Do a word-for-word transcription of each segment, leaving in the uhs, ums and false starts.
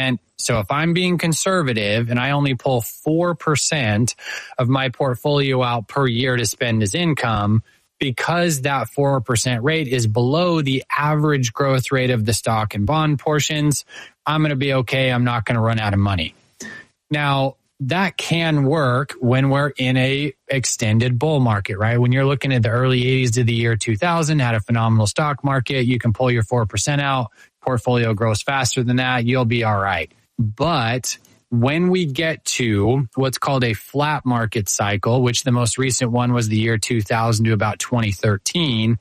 percent. So if I'm being conservative and I only pull four percent of my portfolio out per year to spend as income, because that four percent rate is below the average growth rate of the stock and bond portions, I'm going to be okay. I'm not going to run out of money. Now, that can work when we're in a extended bull market, right? When you're looking at the early eighties to the year two thousand, had a phenomenal stock market, you can pull your four percent out, portfolio grows faster than that, you'll be all right. But when we get to what's called a flat market cycle, which the most recent one was the year two thousand to about twenty thirteen,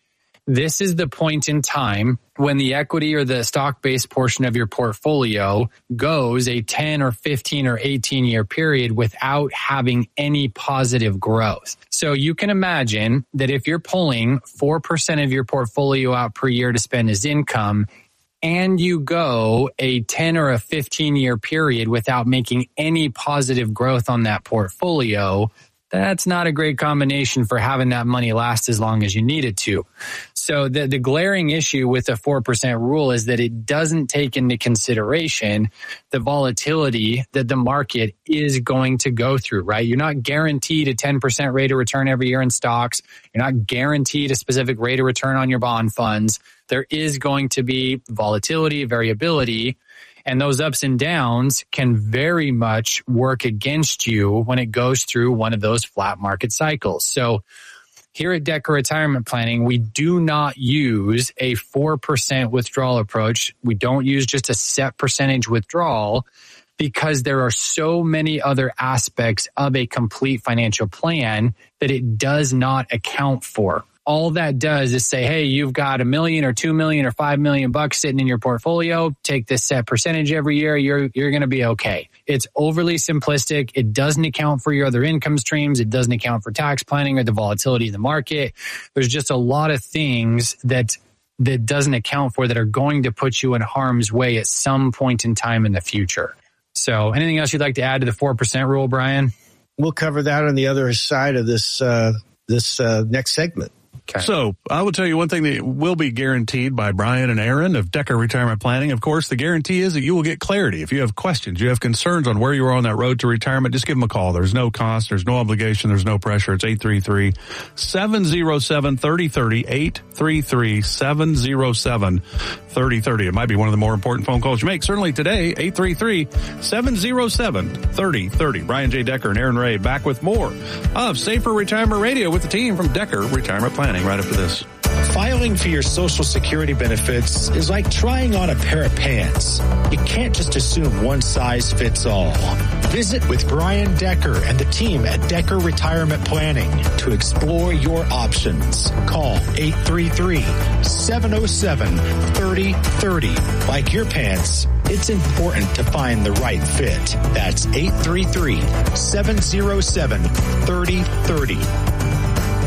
this is the point in time when the equity or the stock-based portion of your portfolio goes a ten or fifteen or eighteen year period without having any positive growth. So you can imagine that if you're pulling four percent of your portfolio out per year to spend as income, and you go a ten or a fifteen year period without making any positive growth on that portfolio, that's not a great combination for having that money last as long as you need it to. So the, the glaring issue with the four percent rule is that it doesn't take into consideration the volatility that the market is going to go through, right? You're not guaranteed a ten percent rate of return every year in stocks. You're not guaranteed a specific rate of return on your bond funds. There is going to be volatility, variability, and those ups and downs can very much work against you when it goes through one of those flat market cycles. So here at Decker Retirement Planning, we do not use a four percent withdrawal approach. We don't use just a set percentage withdrawal because there are so many other aspects of a complete financial plan that it does not account for. All that does is say, hey, you've got a million or two million or five million bucks sitting in your portfolio. Take this set percentage every year. You're, you're going to be okay. It's overly simplistic. It doesn't account for your other income streams. It doesn't account for tax planning or the volatility of the market. There's just a lot of things that, that doesn't account for that are going to put you in harm's way at some point in time in the future. So anything else you'd like to add to the four percent rule, Brian? We'll cover that on the other side of this, uh, this, uh, next segment. Okay. So I will tell you one thing that will be guaranteed by Brian and Aaron of Decker Retirement Planning. Of course, the guarantee is that you will get clarity. If you have questions, you have concerns on where you are on that road to retirement, just give them a call. There's no cost. There's no obligation. There's no pressure. It's eight three three, seven oh seven, three oh three oh, eight three three, seven oh seven, three oh three oh. It might be one of the more important phone calls you make. Certainly today, eight three three, seven oh seven, three oh three oh. Brian J. Decker and Aaron Ray back with more of Safer Retirement Radio with the team from Decker Retirement Planning right after this. Filing for your Social Security benefits is like trying on a pair of pants. You can't just assume one size fits all. Visit with Brian Decker and the team at Decker Retirement Planning to explore your options. Call eight three three, seven oh seven, three oh three oh. Like your pants, it's important to find the right fit. That's eight three three, seven oh seven, three oh three oh.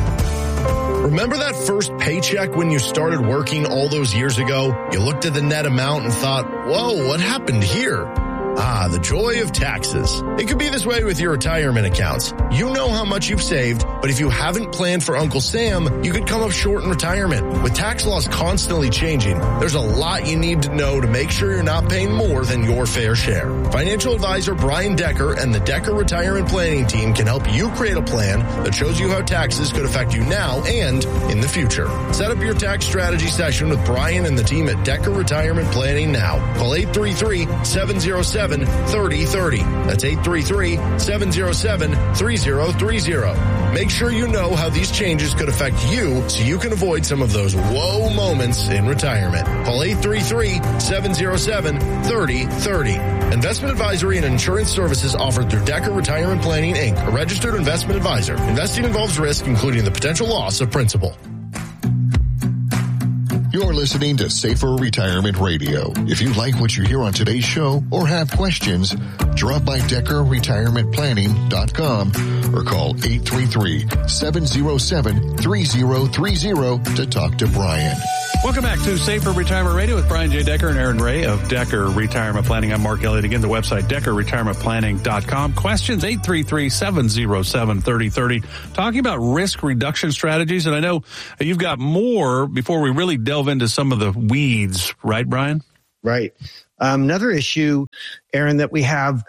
Remember that first paycheck when you started working all those years ago? You looked at the net amount and thought, whoa, what happened here? Ah, the joy of taxes. It could be this way with your retirement accounts. You know how much you've saved, but if you haven't planned for Uncle Sam, you could come up short in retirement. With tax laws constantly changing, there's a lot you need to know to make sure you're not paying more than your fair share. Financial advisor Brian Decker and the Decker Retirement Planning team can help you create a plan that shows you how taxes could affect you now and in the future. Set up your tax strategy session with Brian and the team at Decker Retirement Planning now. Call eight three three, seven oh seven, three oh three oh. That's eight three three, seven oh seven, three oh three oh. Make sure you know how these changes could affect you so you can avoid some of those whoa moments in retirement. Call eight three three, seven oh seven, three oh three oh. Investment advisory and insurance services offered through Decker Retirement Planning, Incorporated, a registered investment advisor. Investing involves risk, including the potential loss of principal. You're listening to Safer Retirement Radio. If you like what you hear on today's show or have questions, drop by Decker Retirement Planning dot com or call eight three three, seven oh seven, three oh three oh to talk to Brian. Welcome back to Safer Retirement Radio with Brian J. Decker and Aaron Ray of Decker Retirement Planning. I'm Mark Elliott. Again, the website, Decker Retirement Planning dot com. Questions, eight three three, seven oh seven, three oh three oh. Talking about risk reduction strategies, and I know you've got more before we really delve into some of the weeds, right, Brian? Right. Um, another issue, Aaron, that we have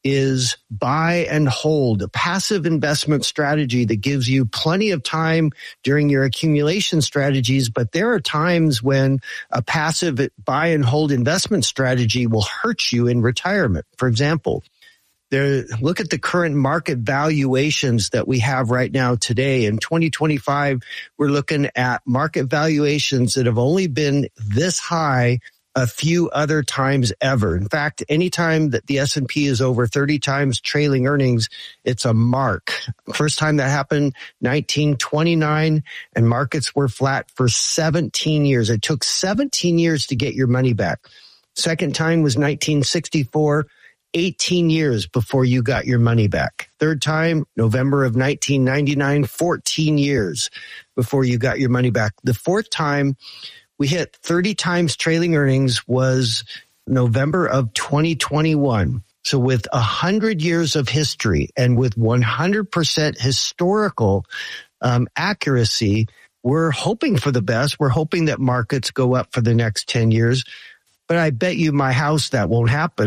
is buy and hold, a passive investment strategy that gives you plenty of time during your accumulation strategies. But there are times when a passive buy and hold investment strategy will hurt you in retirement. For example, there, look at the current market valuations that we have right now today. In twenty twenty-five, we're looking at market valuations that have only been this high a few other times ever. In fact, anytime that the S and P is over thirty times trailing earnings, it's a mark. First time that happened, nineteen twenty-nine, and markets were flat for seventeen years. It took seventeen years to get your money back. Second time was nineteen sixty-four, eighteen years before you got your money back. Third time, November of nineteen ninety-nine, fourteen years before you got your money back. The fourth time we hit thirty times trailing earnings was November of twenty twenty-one. So with one hundred years of history and with one hundred percent historical um, accuracy, we're hoping for the best. We're hoping that markets go up for the next ten years. But I bet you my house that won't happen.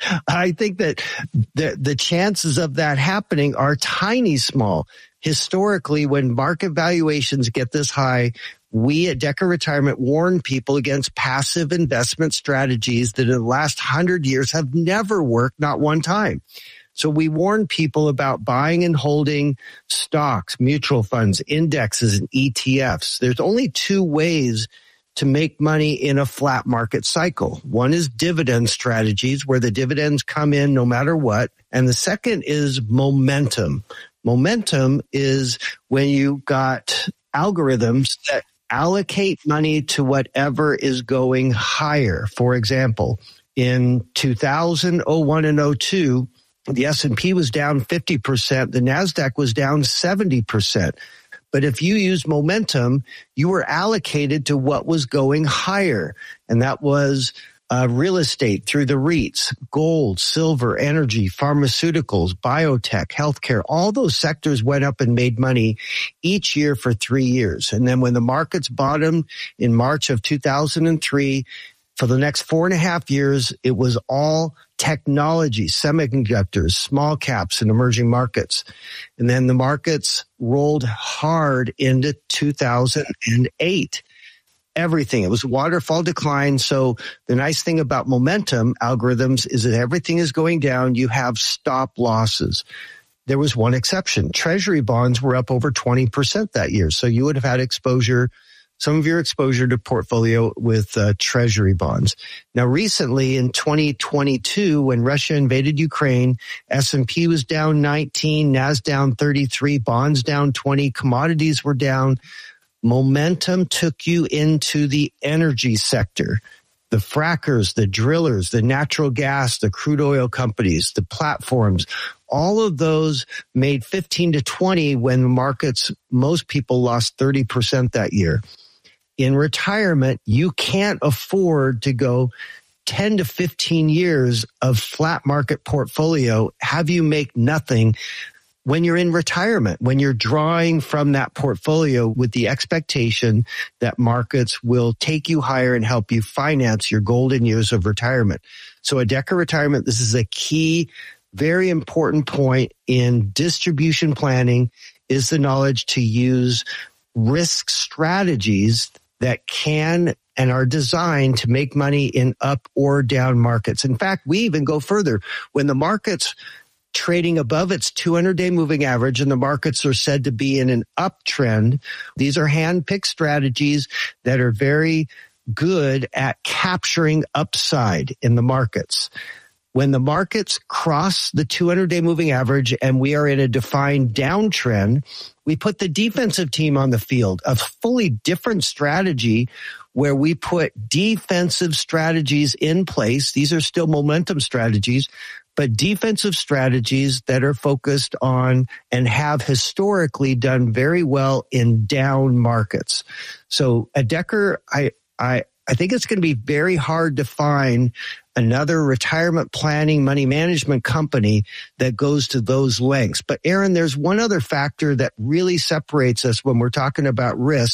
I think that the, the chances of that happening are tiny small. Historically, when market valuations get this high, we at Decker Retirement warn people against passive investment strategies that in the last hundred years have never worked, not one time. So we warn people about buying and holding stocks, mutual funds, indexes, and E T Fs. There's only two ways to make money in a flat market cycle. One is dividend strategies, where the dividends come in no matter what. And the second is momentum. Momentum is when you got algorithms that allocate money to whatever is going higher. For example, in two thousand, oh one, and oh two, the S and P was down fifty percent. The NASDAQ was down seventy percent. But if you use momentum, you were allocated to what was going higher. And that was uh, real estate through the REITs, gold, silver, energy, pharmaceuticals, biotech, healthcare. All those sectors went up and made money each year for three years. And then when the markets bottomed in March of two thousand three, for the next four and a half years, it was all technology, semiconductors, small caps, and emerging markets. And then the markets rolled hard into two thousand eight. Everything. It was waterfall decline. So the nice thing about momentum algorithms is that everything is going down. You have stop losses. There was one exception. Treasury bonds were up over twenty percent that year. So you would have had exposure, some of your exposure to portfolio with uh, treasury bonds. Now, recently in twenty twenty-two, when Russia invaded Ukraine, S and P was down nineteen, NASDAQ down thirty-three, bonds down twenty, commodities were down. Momentum took you into the energy sector. The frackers, the drillers, the natural gas, the crude oil companies, the platforms, all of those made fifteen to twenty when the markets, most people lost thirty percent that year. In retirement, you can't afford to go ten to fifteen years of flat market portfolio, have you make nothing when you're in retirement, when you're drawing from that portfolio with the expectation that markets will take you higher and help you finance your golden years of retirement. So at Decker Retirement, this is a key, very important point in distribution planning, is the knowledge to use risk strategies that can and are designed to make money in up or down markets. In fact, we even go further. When the market's trading above its two hundred day moving average and the markets are said to be in an uptrend, these are hand-picked strategies that are very good at capturing upside in the markets. When the markets cross the two hundred day moving average and we are in a defined downtrend, we put the defensive team on the field, a fully different strategy where we put defensive strategies in place. These are still momentum strategies, but defensive strategies that are focused on and have historically done very well in down markets. So at Decker, I, I, I think it's going to be very hard to find another retirement planning, money management company that goes to those lengths. But Aaron, there's one other factor that really separates us when we're talking about risk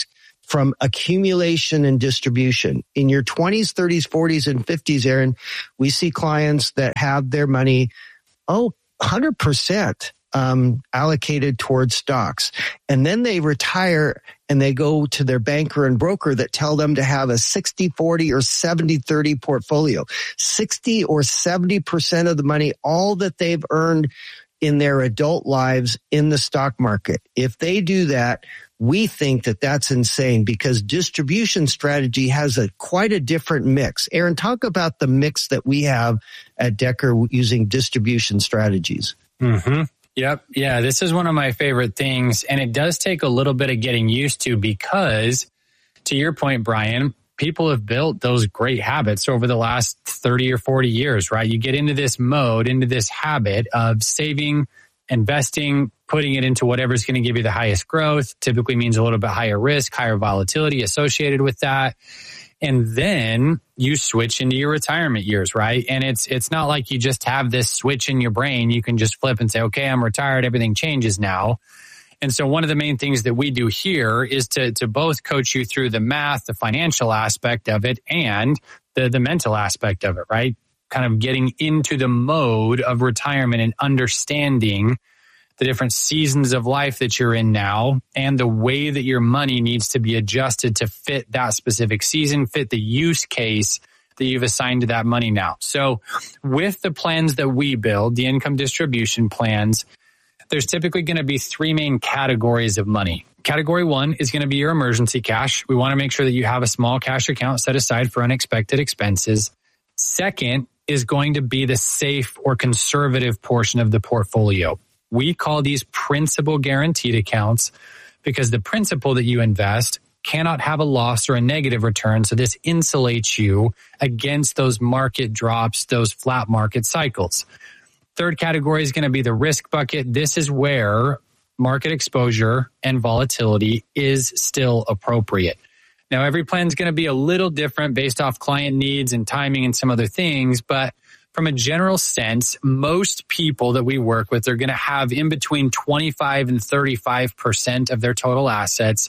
from accumulation and distribution. In your twenties, thirties, forties, and fifties, Aaron, we see clients that have their money, oh, one hundred percent um, allocated towards stocks. And then they retire and they go to their banker and broker that tell them to have a sixty forty or seventy thirty portfolio. sixty or seventy percent of the money, all that they've earned in their adult lives in the stock market. If they do that, we think that that's insane because distribution strategy has a quite a different mix. Aaron, talk about the mix that we have at Decker using distribution strategies. Mm-hmm. Yep. Yeah, this is one of my favorite things. And it does take a little bit of getting used to because, to your point, Brian, people have built those great habits over the last thirty or forty years, right? You get into this mode, into this habit of saving, investing, putting it into whatever's going to give you the highest growth. Typically means a little bit higher risk, higher volatility associated with that. And then you switch into your retirement years, right? And it's it's not like you just have this switch in your brain. You can just flip and say, okay, I'm retired. Everything changes now. And so one of the main things that we do here is to to both coach you through the math, the financial aspect of it, and the, the mental aspect of it, right? Kind of getting into the mode of retirement and understanding the different seasons of life that you're in now and the way that your money needs to be adjusted to fit that specific season, fit the use case that you've assigned to that money now. So with the plans that we build, the income distribution plans, there's typically going to be three main categories of money. Category one is going to be your emergency cash. We want to make sure that you have a small cash account set aside for unexpected expenses. Second is going to be the safe or conservative portion of the portfolio. We call these principal guaranteed accounts because the principal that you invest cannot have a loss or a negative return. So this insulates you against those market drops, those flat market cycles. Third category is going to be the risk bucket. This is where market exposure and volatility is still appropriate. Now, every plan is going to be a little different based off client needs and timing and some other things, but from a general sense, most people that we work with are going to have in between twenty-five and thirty-five percent of their total assets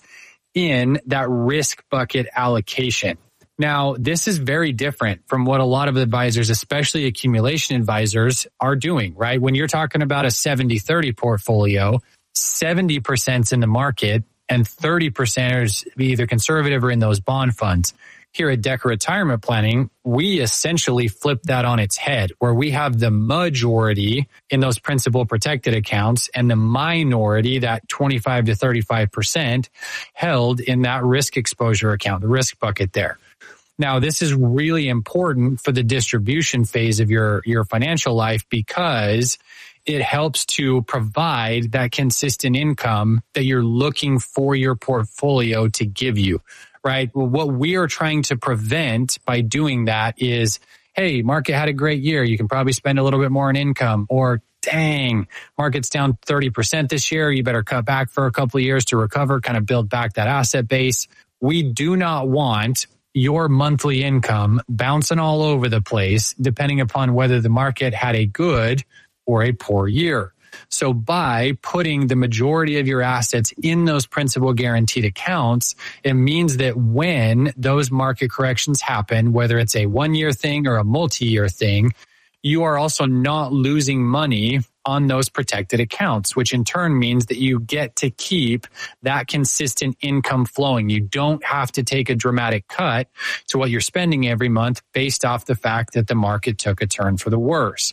in that risk bucket allocation. Now, this is very different from what a lot of advisors, especially accumulation advisors, are doing, right? When you're talking about a seventy thirty portfolio, seventy percent is in the market and thirty percent is either conservative or in those bond funds. Here at Decker Retirement Planning, we essentially flip that on its head, where we have the majority in those principal protected accounts and the minority, that twenty-five to thirty-five percent, held in that risk exposure account, the risk bucket there. Now, this is really important for the distribution phase of your, your financial life because it helps to provide that consistent income that you're looking for your portfolio to give you. Right? Well, what we are trying to prevent by doing that is, hey, market had a great year. You can probably spend a little bit more on income, or dang, market's down thirty percent this year. You better cut back for a couple of years to recover, kind of build back that asset base. We do not want your monthly income bouncing all over the place, depending upon whether the market had a good or a poor year. So by putting the majority of your assets in those principal guaranteed accounts, it means that when those market corrections happen, whether it's a one-year thing or a multi-year thing, you are also not losing money on those protected accounts, which in turn means that you get to keep that consistent income flowing. You don't have to take a dramatic cut to what you're spending every month based off the fact that the market took a turn for the worse.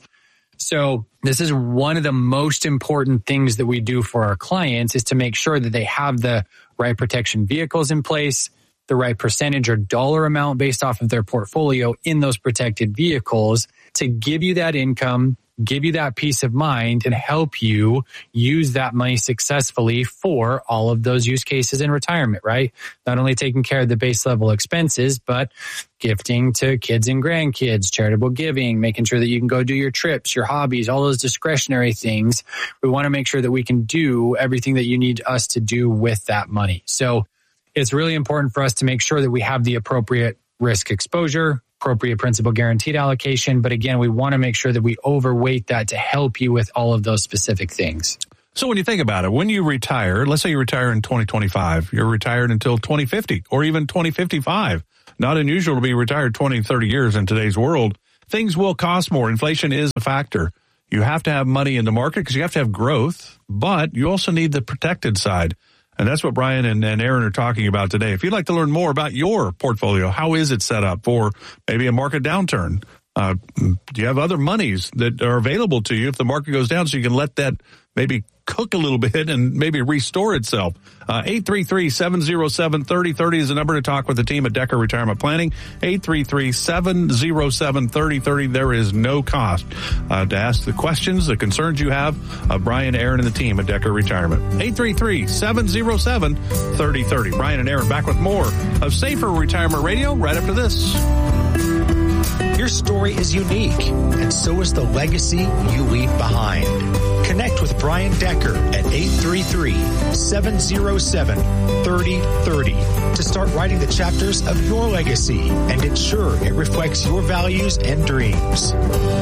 So this is one of the most important things that we do for our clients, is to make sure that they have the right protection vehicles in place, the right percentage or dollar amount based off of their portfolio in those protected vehicles to give you that income, give you that peace of mind, and help you use that money successfully for all of those use cases in retirement, right? Not only taking care of the base level expenses, but gifting to kids and grandkids, charitable giving, making sure that you can go do your trips, your hobbies, all those discretionary things. We want to make sure that we can do everything that you need us to do with that money. So it's really important for us to make sure that we have the appropriate risk exposure, appropriate principal guaranteed allocation. But again, we want to make sure that we overweight that to help you with all of those specific things. So when you think about it, when you retire, let's say you retire in twenty twenty-five, you're retired until twenty fifty or even twenty fifty-five. Not unusual to be retired twenty, thirty years in today's world. Things will cost more. Inflation is a factor. You have to have money in the market because you have to have growth, but you also need the protected side. And that's what Brian and, and Aaron are talking about today. If you'd like to learn more about your portfolio, how is it set up for maybe a market downturn? Uh, do you have other monies that are available to you if the market goes down so you can let that maybe cook a little bit and maybe restore itself? Uh, eight three three, seven oh seven, three oh three oh is the number to talk with the team at Decker Retirement Planning. eight three three, seven oh seven, three oh three oh. There is no cost uh, to ask the questions, the concerns you have of Brian, Aaron, and the team at Decker Retirement. eight three three, seven oh seven, three oh three oh. Brian and Aaron back with more of Safer Retirement Radio right after this. Your story is unique, and so is the legacy you leave behind. Connect with Brian Decker at eight three three, seven oh seven, three oh three oh to start writing the chapters of your legacy and ensure it reflects your values and dreams.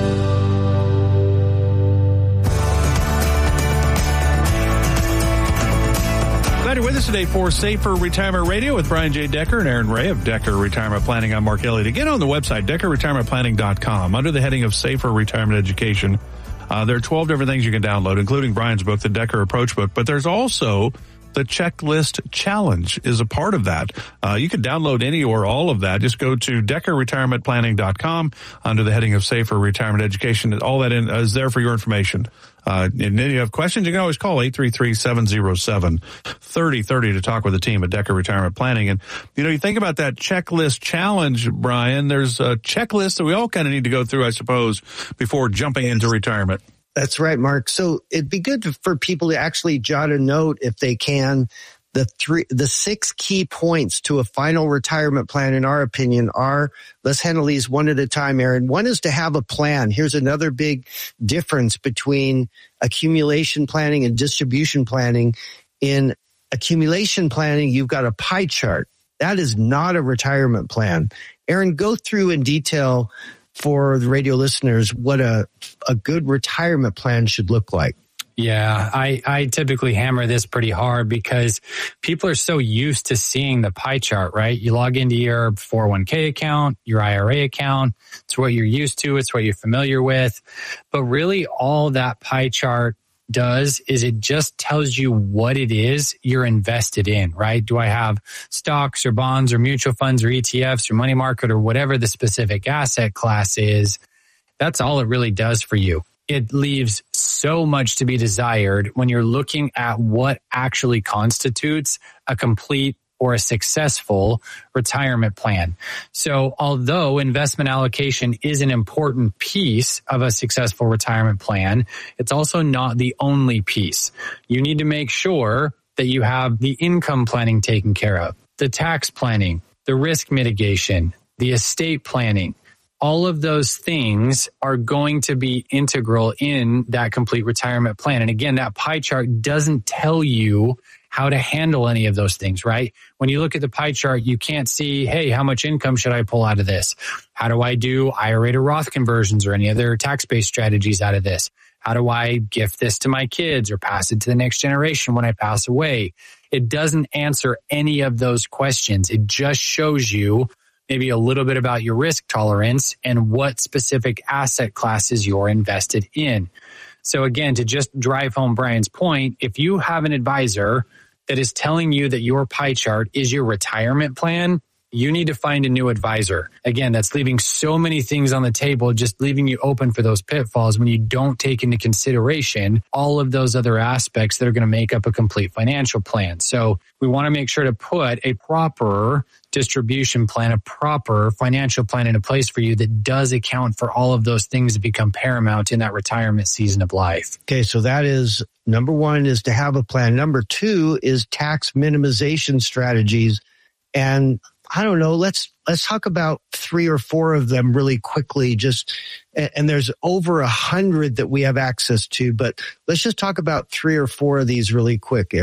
Glad you're with us today for Safer Retirement Radio with Brian J. Decker and Aaron Ray of Decker Retirement Planning. I'm Mark Elliott. Again, on the website, decker retirement planning dot com, under the heading of Safer Retirement Education. Uh, there are twelve different things you can download, including Brian's book, the Decker Approach Book. But there's also the Checklist Challenge is a part of that. Uh, you can download any or all of that. Just go to decker retirement planning dot com under the heading of Safer Retirement Education. All that in, uh, is there for your information. Uh, and then you have questions, you can always call eight three three, seven oh seven, three oh three oh to talk with the team at Decker Retirement Planning. And, you know, you think about that checklist challenge, Brian, there's a checklist that we all kind of need to go through, I suppose, before jumping into retirement. That's right, Mark. So it'd be good to, for people to actually jot a note if they can. The three, the six key points to a final retirement plan, in our opinion, are, let's handle these one at a time, Aaron. One is to have a plan. Here's another big difference between accumulation planning and distribution planning. In accumulation planning, you've got a pie chart. That is not a retirement plan. Aaron, go through in detail for the radio listeners what a, a good retirement plan should look like. Yeah, I, I typically hammer this pretty hard because people are so used to seeing the pie chart, right? You log into your four oh one k account, your I R A account. It's what you're used to. It's what you're familiar with. But really all that pie chart does is it just tells you what it is you're invested in, right? Do I have stocks or bonds or mutual funds or E T Fs or money market or whatever the specific asset class is? That's all it really does for you. It leaves so much to be desired when you're looking at what actually constitutes a complete or a successful retirement plan. So although investment allocation is an important piece of a successful retirement plan, it's also not the only piece. You need to make sure that you have the income planning taken care of, the tax planning, the risk mitigation, the estate planning. All of those things are going to be integral in that complete retirement plan. And again, that pie chart doesn't tell you how to handle any of those things, right? When you look at the pie chart, you can't see, hey, how much income should I pull out of this? How do I do I R A to Roth conversions or any other tax-based strategies out of this? How do I gift this to my kids or pass it to the next generation when I pass away? It doesn't answer any of those questions. It just shows you maybe a little bit about your risk tolerance and what specific asset classes you're invested in. So again, to just drive home Brian's point, if you have an advisor that is telling you that your pie chart is your retirement plan, you need to find a new advisor. Again, that's leaving so many things on the table, just leaving you open for those pitfalls when you don't take into consideration all of those other aspects that are going to make up a complete financial plan. So we want to make sure to put a proper distribution plan, a proper financial plan into place for you that does account for all of those things that become paramount in that retirement season of life. Okay, so that is number one, is to have a plan. Number two is tax minimization strategies. And I don't know, let's let's talk about three or four of them really quickly. Just and there's over a hundred that we have access to, but let's just talk about three or four of these really quick, Aaron.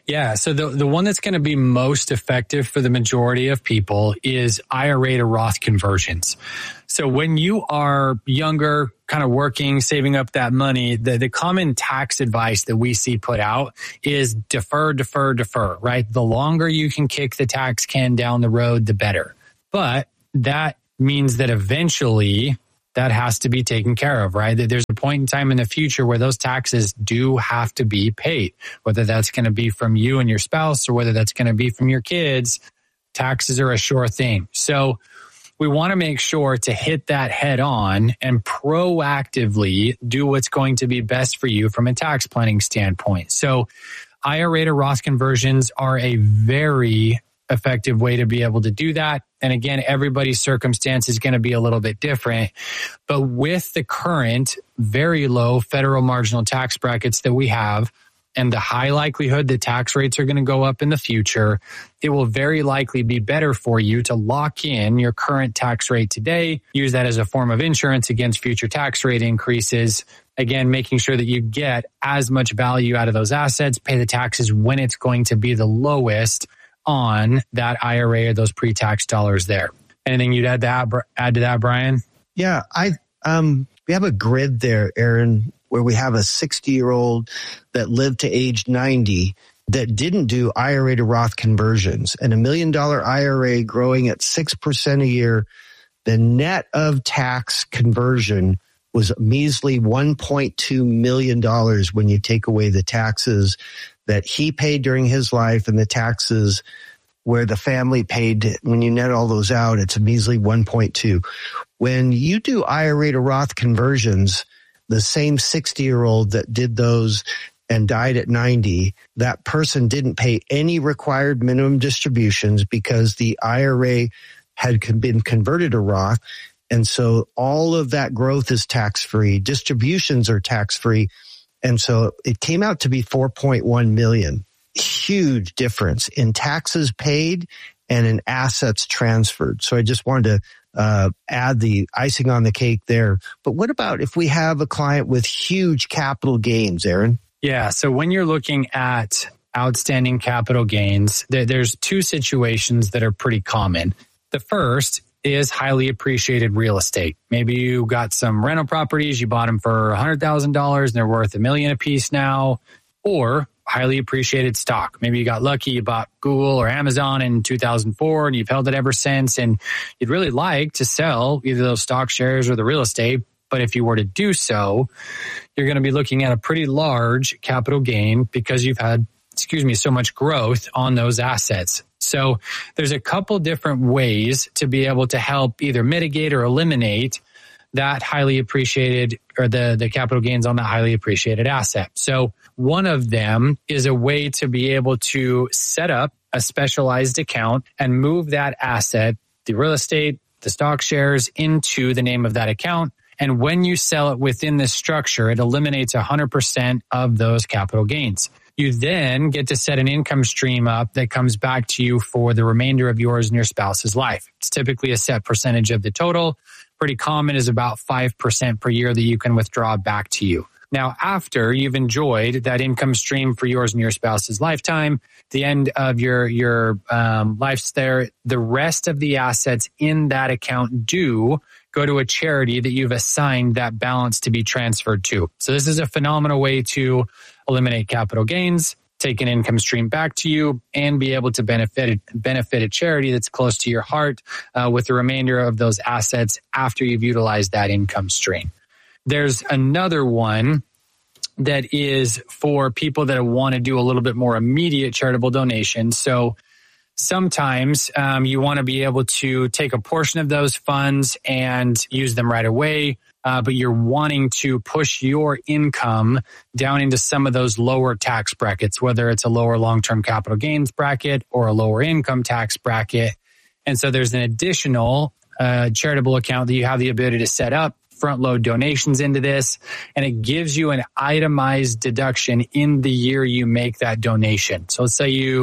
Yeah. So the, the one that's going to be most effective for the majority of people is I R A to Roth conversions. So when you are younger, kind of working, saving up that money, the, the common tax advice that we see put out is defer, defer, defer, right? The longer you can kick the tax can down the road, the better. But that means that eventually that has to be taken care of, right? That there's a point in time in the future where those taxes do have to be paid, whether that's going to be from you and your spouse or whether that's going to be from your kids. Taxes are a sure thing. So we want to make sure to hit that head on and proactively do what's going to be best for you from a tax planning standpoint. So I R A to Roth conversions are a very effective way to be able to do that. And again, everybody's circumstance is going to be a little bit different. But with the current very low federal marginal tax brackets that we have, and the high likelihood that tax rates are going to go up in the future, it will very likely be better for you to lock in your current tax rate today, use that as a form of insurance against future tax rate increases. Again, making sure that you get as much value out of those assets, pay the taxes when it's going to be the lowest on that I R A or those pre-tax dollars there. Anything you'd add to that, add to that, Brian? Yeah, I um, we have a grid there, Aaron, where we have a sixty-year-old that lived to age ninety that didn't do I R A to Roth conversions, and a million dollar I R A growing at six percent a year. The net of tax conversion was a measly one point two million dollars when you take away the taxes that he paid during his life and the taxes where the family paid. When you net all those out, it's a measly one point two. When you do I R A to Roth conversions, the same sixty-year-old that did those and died at ninety, that person didn't pay any required minimum distributions because the I R A had been converted to Roth. And so all of that growth is tax-free. Distributions are tax-free. And so it came out to be four point one million. Huge difference in taxes paid and in assets transferred. So I just wanted to uh, add the icing on the cake there. But what about if we have a client with huge capital gains, Aaron? Yeah. So when you're looking at outstanding capital gains, there, there's two situations that are pretty common. The first is highly appreciated real estate. Maybe you got some rental properties, you bought them for one hundred thousand dollars and they're worth a million a piece now, or highly appreciated stock. Maybe you got lucky, you bought Google or Amazon in two thousand four and you've held it ever since, and you'd really like to sell either those stock shares or the real estate. But if you were to do so, you're going to be looking at a pretty large capital gain because you've had, excuse me, so much growth on those assets. So there's a couple different ways to be able to help either mitigate or eliminate that highly appreciated or the, the capital gains on that highly appreciated asset. So one of them is a way to be able to set up a specialized account and move that asset, the real estate, the stock shares, into the name of that account. And when you sell it within this structure, it eliminates one hundred percent of those capital gains. You then get to set an income stream up that comes back to you for the remainder of yours and your spouse's life. It's typically a set percentage of the total. Pretty common is about five percent per year that you can withdraw back to you. Now, after you've enjoyed that income stream for yours and your spouse's lifetime, the end of your, your um, life's there, the rest of the assets in that account do go to a charity that you've assigned that balance to be transferred to. So this is a phenomenal way to eliminate capital gains, take an income stream back to you, and be able to benefit benefit a charity that's close to your heart uh, with the remainder of those assets after you've utilized that income stream. There's another one that is for people that want to do a little bit more immediate charitable donations. So sometimes um, you want to be able to take a portion of those funds and use them right away, uh, but you're wanting to push your income down into some of those lower tax brackets, whether it's a lower long-term capital gains bracket or a lower income tax bracket. And so there's an additional uh, charitable account that you have the ability to set up, front load donations into this, and it gives you an itemized deduction in the year you make that donation. So let's say you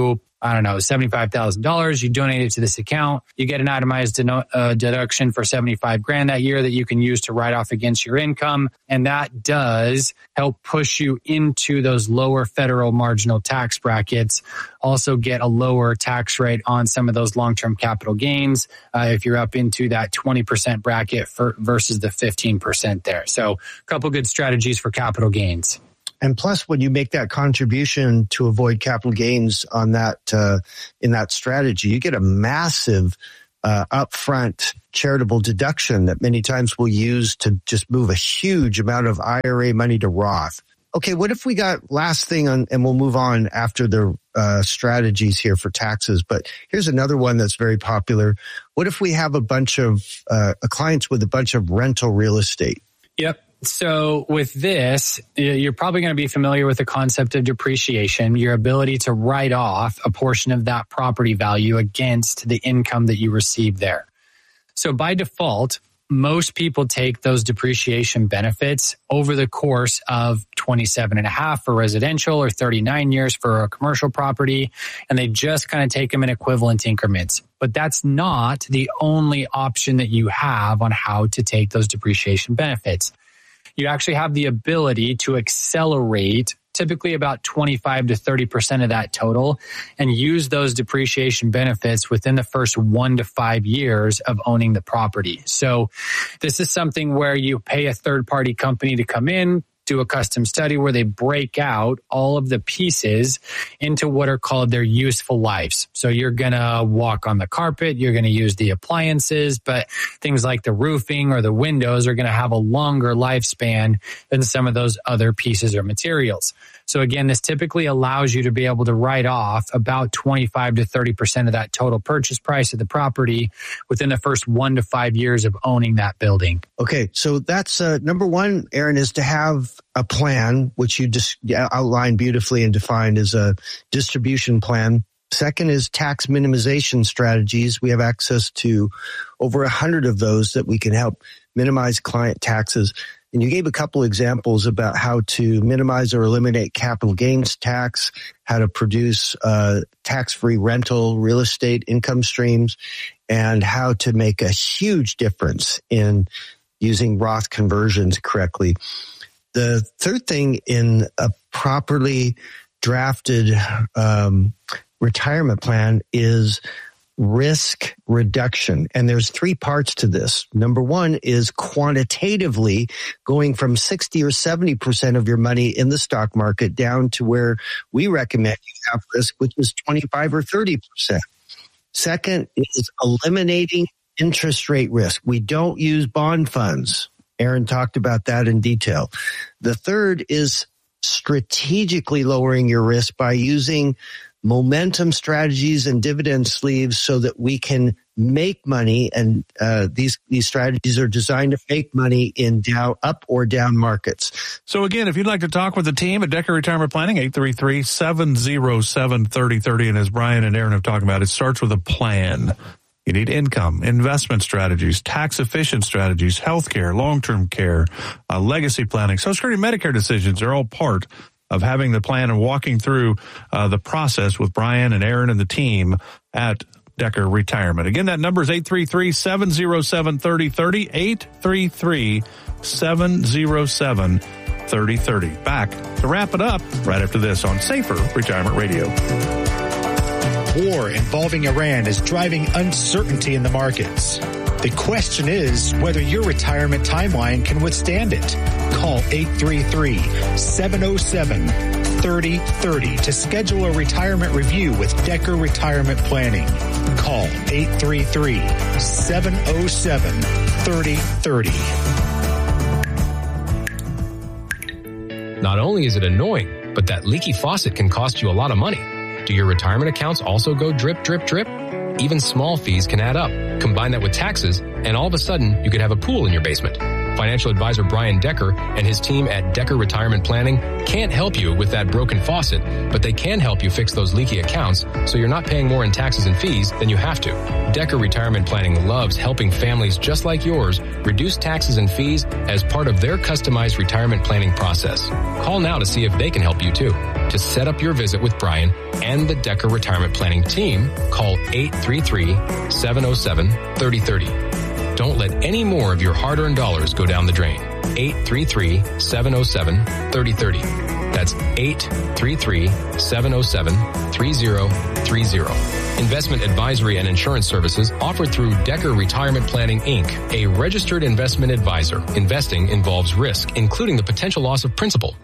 I don't know, seventy-five thousand dollars. You donate it to this account. You get an itemized deno- uh, deduction for seventy-five grand that year that you can use to write off against your income. And that does help push you into those lower federal marginal tax brackets. Also get a lower tax rate on some of those long-term capital gains uh, if you're up into that twenty percent bracket for, versus the fifteen percent there. So a couple good strategies for capital gains. And plus, when you make that contribution to avoid capital gains on that uh, in that strategy, you get a massive uh, upfront charitable deduction that many times we'll use to just move a huge amount of I R A money to Roth. Okay, what if we got last thing on, and we'll move on after the uh, strategies here for taxes. But here's another one that's very popular. What if we have a bunch of uh, clients with a bunch of rental real estate? Yep. So with this, you're probably going to be familiar with the concept of depreciation, your ability to write off a portion of that property value against the income that you receive there. So by default, most people take those depreciation benefits over the course of twenty-seven and a half for residential or thirty-nine years for a commercial property, and they just kind of take them in equivalent increments. But that's not the only option that you have on how to take those depreciation benefits. You actually have the ability to accelerate typically about twenty-five to thirty percent of that total and use those depreciation benefits within the first one to five years of owning the property. So this is something where you pay a third party company to come in, do a custom study where they break out all of the pieces into what are called their useful lives. So you're going to walk on the carpet, you're going to use the appliances, but things like the roofing or the windows are going to have a longer lifespan than some of those other pieces or materials. So again, this typically allows you to be able to write off about twenty-five to thirty percent of that total purchase price of the property within the first one to five years of owning that building. Okay, so that's uh, number one, Aaron, is to have a plan, which you just outlined beautifully and defined as a distribution plan. Second is tax minimization strategies. We have access to over a hundred of those that we can help minimize client taxes. And you gave a couple examples about how to minimize or eliminate capital gains tax, how to produce uh, tax-free rental real estate income streams, and how to make a huge difference in using Roth conversions correctly. The third thing in a properly drafted um, retirement plan is risk reduction. And there's three parts to this. Number one is quantitatively going from sixty or seventy percent of your money in the stock market down to where we recommend you have risk, which is twenty-five or thirty percent. Second is eliminating interest rate risk. We don't use bond funds. Aaron talked about that in detail. The third is strategically lowering your risk by using momentum strategies and dividend sleeves so that we can make money. And uh, these these strategies are designed to make money in down, up or down markets. So again, if you'd like to talk with the team at Decker Retirement Planning, eight three three, seven oh seven, three oh three oh. And as Brian and Aaron have talked about, it starts with a plan. You need income, investment strategies, tax-efficient strategies, healthcare, long-term care, uh, legacy planning, Social Security, Medicare decisions are all part of having the plan and walking through uh, the process with Brian and Aaron and the team at Decker Retirement. Again, that number is eight three three, seven oh seven, three oh three oh, eight three three, seven oh seven, three oh three oh. Back to wrap it up right after this on Safer Retirement Radio. War involving Iran is driving uncertainty in the markets. The question is whether your retirement timeline can withstand it. Call eight three three, seven oh seven, three oh three oh to schedule a retirement review with Decker Retirement Planning. Call eight three three, seven oh seven, three oh three oh. Not only is it annoying, but that leaky faucet can cost you a lot of money. Do your retirement accounts also go drip, drip, drip? Even small fees can add up. Combine that with taxes, and all of a sudden, you could have a pool in your basement. Financial advisor Brian Decker and his team at Decker Retirement Planning can't help you with that broken faucet, but they can help you fix those leaky accounts so you're not paying more in taxes and fees than you have to. Decker Retirement Planning loves helping families just like yours reduce taxes and fees as part of their customized retirement planning process. Call now to see if they can help you too. To set up your visit with Brian and the Decker Retirement Planning team, call eight three three, seven oh seven, three oh three oh. Don't let any more of your hard-earned dollars go down the drain. eight three three, seven oh seven, three oh three oh. That's eight three three, seven oh seven, three oh three oh. Investment advisory and insurance services offered through Decker Retirement Planning, Incorporated, a registered investment advisor. Investing involves risk, including the potential loss of principal.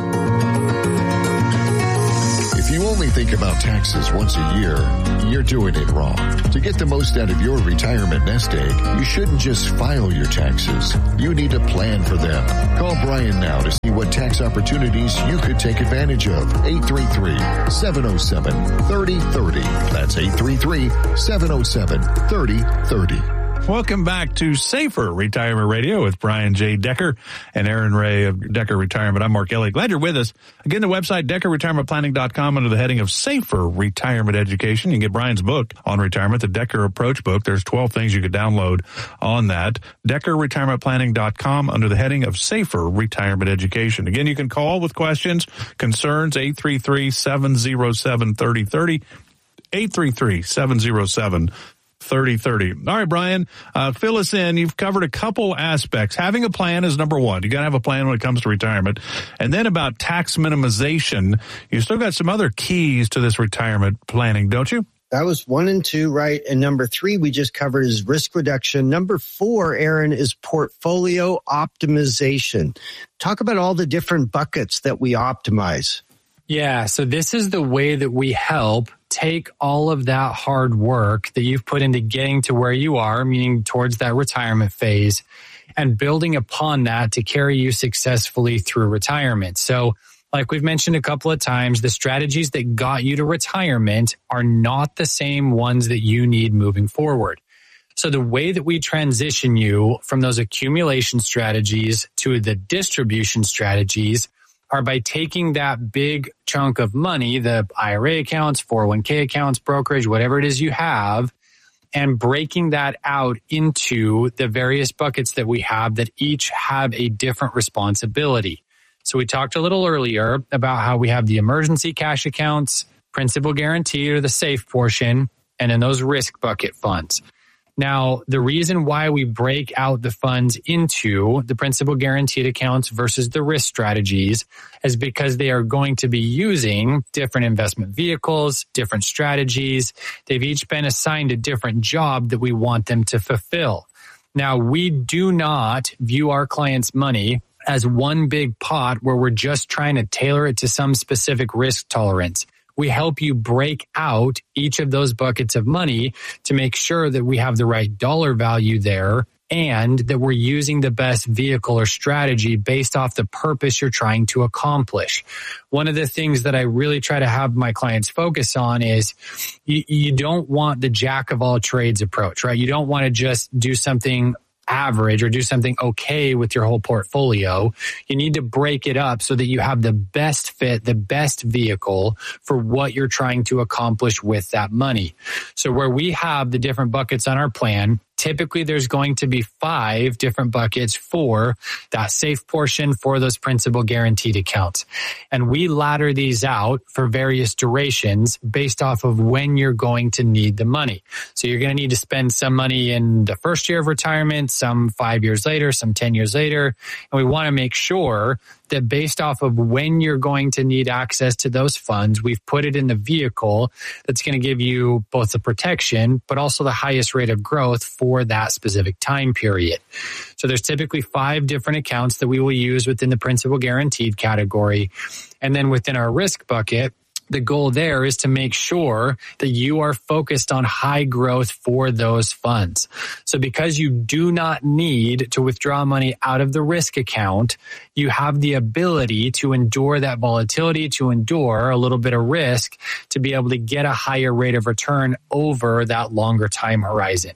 If you only think about taxes once a year, you're doing it wrong. To get the most out of your retirement nest egg, you shouldn't just file your taxes. You need to plan for them. Call Brian now to see what tax opportunities you could take advantage of. eight three three, seven oh seven, three oh three oh. That's eight three three, seven oh seven, three oh three oh. Welcome back to Safer Retirement Radio with Brian J. Decker and Aaron Ray of Decker Retirement. I'm Mark Elliott. Glad you're with us. Again, the website, decker retirement planning dot com, under the heading of Safer Retirement Education. You can get Brian's book on retirement, the Decker Approach book. There's twelve things you could download on that. decker retirement planning dot com, under the heading of Safer Retirement Education. Again, you can call with questions, concerns, eight three three, seven oh seven, three oh three oh, eight three three, seven oh seven, thirty thirty. All right, Brian, uh, fill us in. You've covered a couple aspects. Having a plan is number one. You got to have a plan when it comes to retirement. And then about tax minimization, you still got some other keys to this retirement planning, don't you? That was one and two, right? And number three, we just covered is risk reduction. Number four, Aaron, is portfolio optimization. Talk about all the different buckets that we optimize. Yeah, so this is the way that we help take all of that hard work that you've put into getting to where you are, meaning towards that retirement phase, and building upon that to carry you successfully through retirement. So like we've mentioned a couple of times, the strategies that got you to retirement are not the same ones that you need moving forward. So the way that we transition you from those accumulation strategies to the distribution strategies are by taking that big chunk of money, the I R A accounts, four oh one k accounts, brokerage, whatever it is you have, and breaking that out into the various buckets that we have that each have a different responsibility. So we talked a little earlier about how we have the emergency cash accounts, principal guaranteed or the safe portion, and then those risk bucket funds. Now, the reason why we break out the funds into the principal guaranteed accounts versus the risk strategies is because they are going to be using different investment vehicles, different strategies. They've each been assigned a different job that we want them to fulfill. Now, we do not view our clients' money as one big pot where we're just trying to tailor it to some specific risk tolerance. We help you break out each of those buckets of money to make sure that we have the right dollar value there and that we're using the best vehicle or strategy based off the purpose you're trying to accomplish. One of the things that I really try to have my clients focus on is you, you don't want the jack of all trades approach, right? You don't want to just do something average or do something okay with your whole portfolio. You need to break it up so that you have the best fit, the best vehicle for what you're trying to accomplish with that money. So where we have the different buckets on our plan, typically there's going to be five different buckets for that safe portion for those principal guaranteed accounts. And we ladder these out for various durations based off of when you're going to need the money. So you're going to need to spend some money in the first year of retirement, some five years later, some ten years later. And we want to make sure that based off of when you're going to need access to those funds, we've put it in the vehicle that's going to give you both the protection, but also the highest rate of growth for that specific time period. So there's typically five different accounts that we will use within the principal guaranteed category. And then within our risk bucket, the goal there is to make sure that you are focused on high growth for those funds. So because you do not need to withdraw money out of the risk account, you have the ability to endure that volatility, to endure a little bit of risk, to be able to get a higher rate of return over that longer time horizon.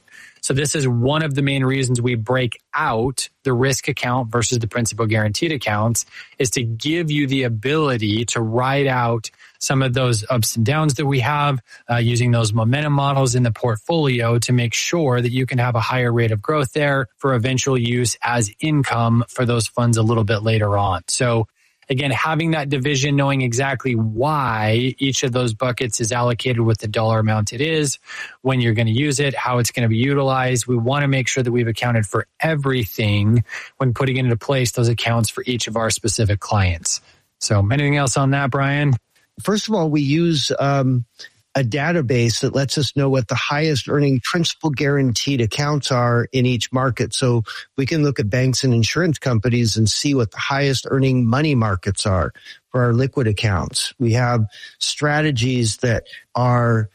So this is one of the main reasons we break out the risk account versus the principal guaranteed accounts, is to give you the ability to ride out some of those ups and downs that we have uh, using those momentum models in the portfolio to make sure that you can have a higher rate of growth there for eventual use as income for those funds a little bit later on. So again, having that division, knowing exactly why each of those buckets is allocated with the dollar amount it is, when you're going to use it, how it's going to be utilized. We want to make sure that we've accounted for everything when putting into place those accounts for each of our specific clients. So anything else on that, Brian? First of all, we use um, a database that lets us know what the highest earning principal guaranteed accounts are in each market. So we can look at banks and insurance companies and see what the highest earning money markets are for our liquid accounts. We have strategies that are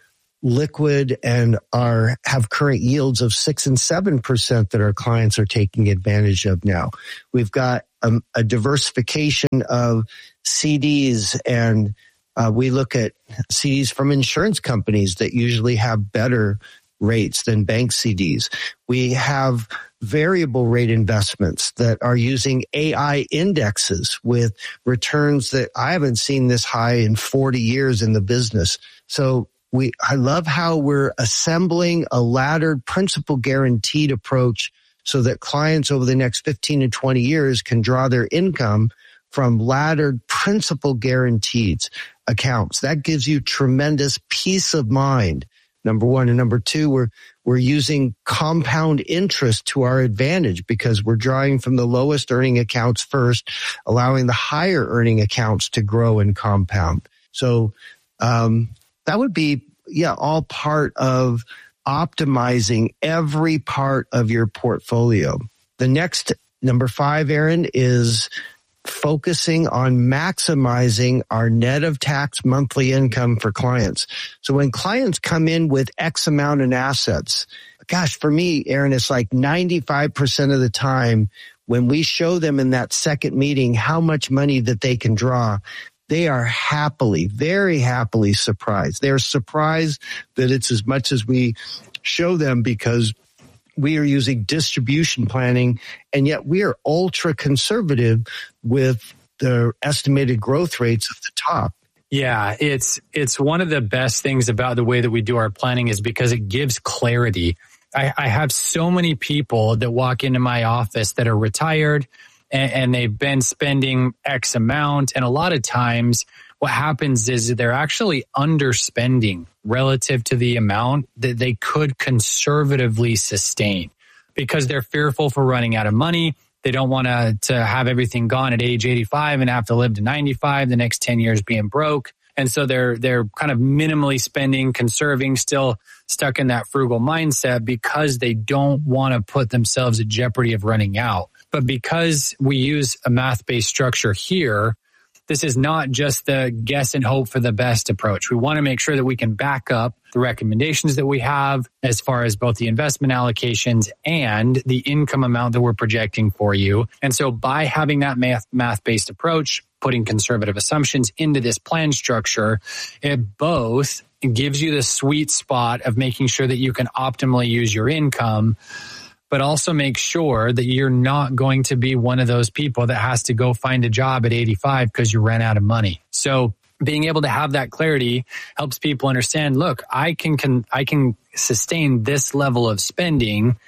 liquid and are have current yields of six and seven percent that our clients are taking advantage of now. We've got um, a diversification of C Ds, and uh, we look at C Ds from insurance companies that usually have better rates than bank C Ds. We have variable rate investments that are using A I indexes with returns that I haven't seen this high in forty years in the business. So we, I love how we're assembling a laddered principal guaranteed approach so that clients over the next fifteen to twenty years can draw their income from laddered principal guaranteed accounts. That gives you tremendous peace of mind. Number one. And number two, we're, we're using compound interest to our advantage because we're drawing from the lowest earning accounts first, allowing the higher earning accounts to grow and compound. So, um, that would be, yeah, all part of optimizing every part of your portfolio. The next, number five, Aaron, is focusing on maximizing our net of tax monthly income for clients. So when clients come in with X amount in assets, gosh, for me, Aaron, it's like ninety-five percent of the time when we show them in that second meeting how much money that they can draw, they are happily, very happily surprised. They're surprised that it's as much as we show them because we are using distribution planning, and yet we are ultra conservative with the estimated growth rates at the top. Yeah, it's it's one of the best things about the way that we do our planning is because it gives clarity. I, I have so many people that walk into my office that are retired and, and they've been spending X amount. And a lot of times what happens is they're actually underspending relative to the amount that they could conservatively sustain because they're fearful for running out of money. They don't want to, to have everything gone at age eighty-five and have to live to ninety-five, the next ten years being broke. And so they're, they're kind of minimally spending, conserving, still stuck in that frugal mindset because they don't want to put themselves at jeopardy of running out. But because we use a math-based structure here, this is not just the guess and hope for the best approach. We want to make sure that we can back up the recommendations that we have as far as both the investment allocations and the income amount that we're projecting for you. And so by having that math, math-based approach, putting conservative assumptions into this plan structure, it both gives you the sweet spot of making sure that you can optimally use your income, but also make sure that you're not going to be one of those people that has to go find a job at eighty-five because you ran out of money. So being able to have that clarity helps people understand, look, I can, can I can sustain this level of spending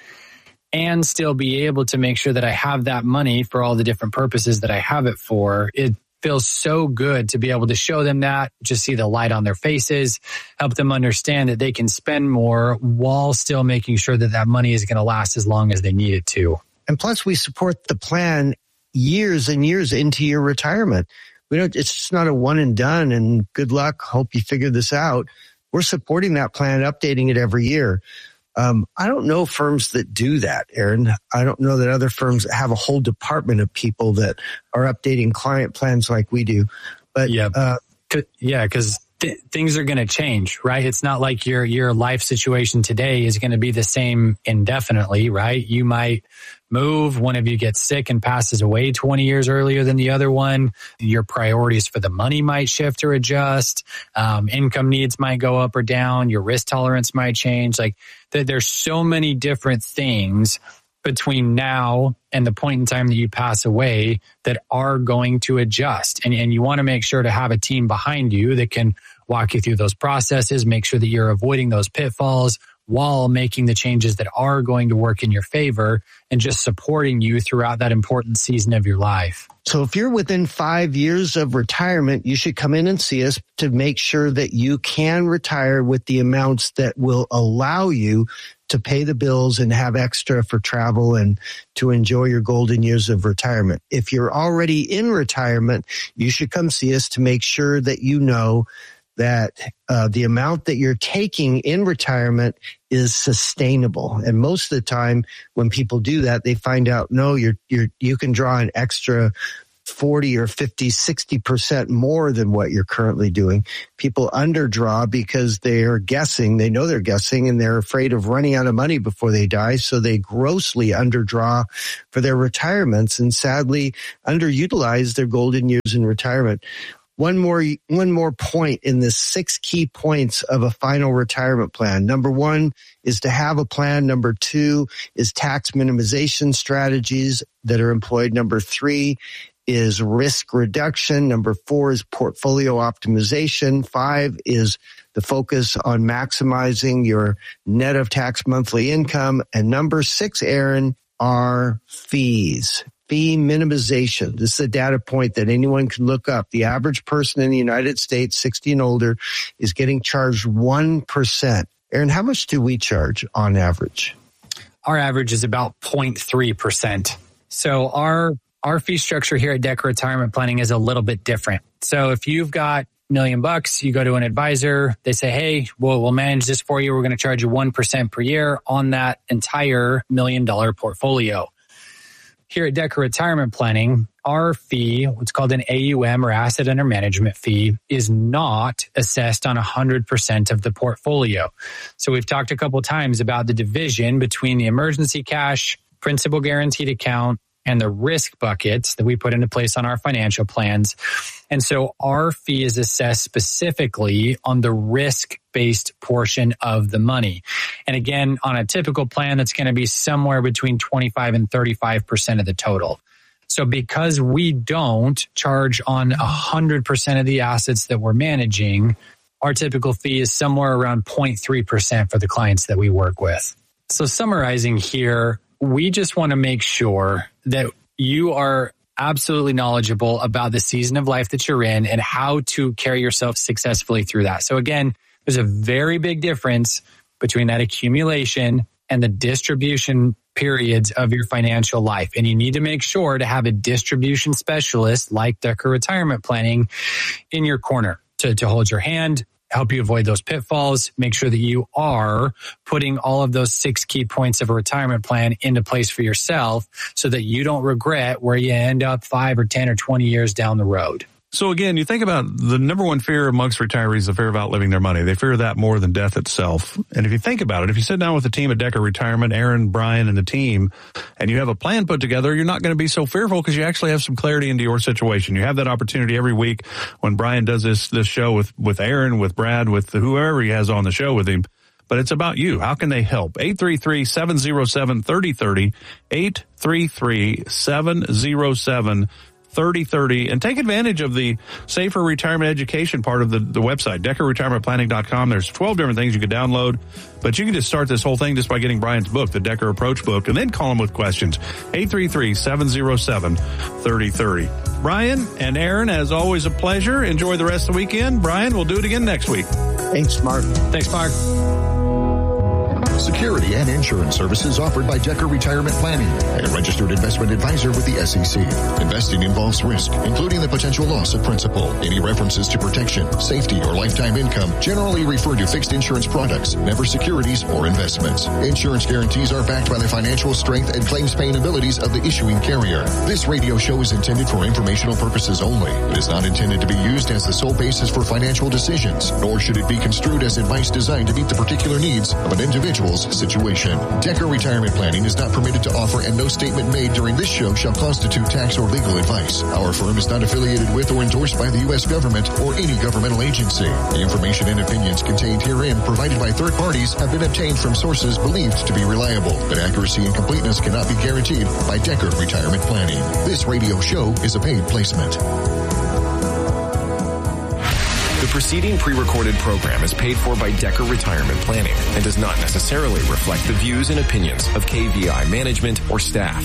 and still be able to make sure that I have that money for all the different purposes that I have it for. It feels so good to be able to show them that, just see the light on their faces, help them understand that they can spend more while still making sure that that money is going to last as long as they need it to. And plus we support the plan years and years into your retirement. We don't, it's just not a one and done and good luck, hope you figure this out. We're supporting that plan, updating it every year. Um, I don't know firms that do that, Aaron. I don't know that other firms have a whole department of people that are updating client plans like we do. But yeah, uh, yeah, because th- things are going to change, right? It's not like your, your life situation today is going to be the same indefinitely, right? You might move, one of you gets sick and passes away twenty years earlier than the other one. Your priorities for the money might shift or adjust. Um, income needs might go up or down. Your risk tolerance might change. Like th- there's so many different things between now and the point in time that you pass away that are going to adjust. And, and you want to make sure to have a team behind you that can walk you through those processes, make sure that you're avoiding those pitfalls while making the changes that are going to work in your favor and just supporting you throughout that important season of your life. So if you're within five years of retirement, you should come in and see us to make sure that you can retire with the amounts that will allow you to pay the bills and have extra for travel and to enjoy your golden years of retirement. If you're already in retirement, you should come see us to make sure that you know that uh, the amount that you're taking in retirement is sustainable. And most of the time when people do that, they find out, no, you're, you're, you can draw an extra forty or fifty, sixty percent more than what you're currently doing. People underdraw because they're guessing, they know they're guessing, and they're afraid of running out of money before they die. So they grossly underdraw for their retirements and sadly underutilize their golden years in retirement. One more, one more point in the six key points of a final retirement plan. Number one is to have a plan. Number two is tax minimization strategies that are employed. Number three is risk reduction. Number four is portfolio optimization. Five is the focus on maximizing your net of tax monthly income. And number six, Aaron, are fees. Fee minimization. This is a data point that anyone can look up. The average person in the United States, sixty and older, is getting charged one percent. Aaron, how much do we charge on average? Our average is about zero point three percent. So our our fee structure here at Decker Retirement Planning is a little bit different. So if you've got a million bucks, you go to an advisor, they say, hey, we'll, we'll manage this for you. We're going to charge you one percent per year on that entire million dollar portfolio. Here at Decker Retirement Planning, our fee, what's called an A U M or asset under management fee, is not assessed on one hundred percent of the portfolio. So we've talked a couple of times about the division between the emergency cash, principal guaranteed account, and the risk buckets that we put into place on our financial plans. And so our fee is assessed specifically on the risk-based portion of the money. And again, on a typical plan, that's going to be somewhere between twenty-five and thirty-five percent of the total. So because we don't charge on one hundred percent of the assets that we're managing, our typical fee is somewhere around zero point three percent for the clients that we work with. So summarizing here, we just want to make sure that you are absolutely knowledgeable about the season of life that you're in and how to carry yourself successfully through that. So again, there's a very big difference between that accumulation and the distribution periods of your financial life. And you need to make sure to have a distribution specialist like Decker Retirement Planning in your corner to, to hold your hand, help you avoid those pitfalls, make sure that you are putting all of those six key points of a retirement plan into place for yourself so that you don't regret where you end up five or ten or twenty years down the road. So again, you think about the number one fear amongst retirees, the fear of outliving their money. They fear that more than death itself. And if you think about it, if you sit down with the team at Decker Retirement, Aaron, Brian, and the team, and you have a plan put together, you're not going to be so fearful because you actually have some clarity into your situation. You have that opportunity every week when Brian does this, this show with, with Aaron, with Brad, with whoever he has on the show with him. But it's about you. How can they help? eight three three, seven oh seven, three oh three oh, eight three three, seven oh seven, thirty thirty, and take advantage of the safer retirement education part of the, the website, decker retirement planning dot com. There's twelve different things you can download, but you can just start this whole thing just by getting Brian's book, the Decker Approach book, and then call him with questions. eight three three, seven oh seven, three oh three oh. Brian and Aaron, as always, a pleasure. Enjoy the rest of the weekend. Brian, we'll do it again next week. Thanks, Mark. Thanks, Mark. security, and insurance services offered by Decker Retirement Planning, a registered investment advisor with the S E C. Investing involves risk, including the potential loss of principal. Any references to protection, safety, or lifetime income generally refer to fixed insurance products, never securities or investments. Insurance guarantees are backed by the financial strength and claims paying abilities of the issuing carrier. This radio show is intended for informational purposes only. It is not intended to be used as the sole basis for financial decisions, nor should it be construed as advice designed to meet the particular needs of an individual's situation. Decker Retirement Planning is not permitted to offer, and no statement made during this show shall constitute tax or legal advice. Our firm is not affiliated with or endorsed by the U S government or any governmental agency. The information and opinions contained herein provided by third parties have been obtained from sources believed to be reliable, but accuracy and completeness cannot be guaranteed by Decker Retirement Planning. This radio show is a paid placement. The preceding pre-recorded program is paid for by Decker Retirement Planning and does not necessarily reflect the views and opinions of K V I management or staff.